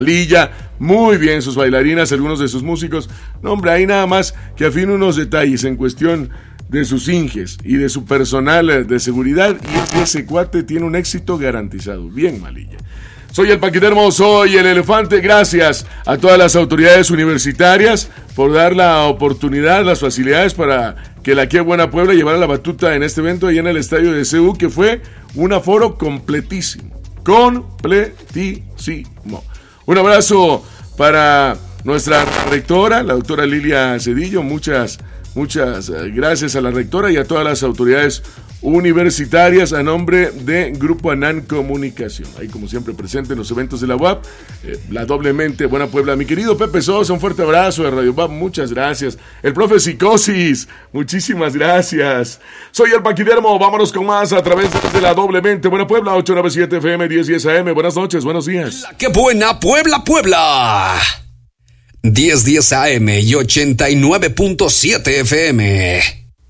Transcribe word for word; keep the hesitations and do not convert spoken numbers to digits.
Lilla, muy bien sus bailarinas, algunos de sus músicos. No, hombre, hay nada más que afine unos detalles en cuestión de sus inges y de su personal de seguridad, y es que ese cuate tiene un éxito garantizado. Bien, Malilla. Soy el Paquidermo, soy el Elefante. Gracias a todas las autoridades universitarias por dar la oportunidad, las facilidades para que la Qué Buena Puebla llevara la batuta en este evento ahí en el estadio de C U, que fue un aforo completísimo. Completísimo. Un abrazo para nuestra rectora, la doctora Lilia Cedillo. Muchas, muchas gracias a la rectora y a todas las autoridades universitarias a nombre de Grupo ANAN Comunicación. Ahí como siempre presente en los eventos de la U A P, eh, la doblemente Buena Puebla. Mi querido Pepe Sosa, un fuerte abrazo de Radio U A P, muchas gracias. El profe Psicosis, muchísimas gracias. Soy el Paquidermo, vámonos con más a través de la doblemente Buena Puebla, ocho noventa y siete F M, diez diez A M. Buenas noches, buenos días. La Qué Buena Puebla, Puebla. diez diez A M y ochenta y nueve punto siete F M.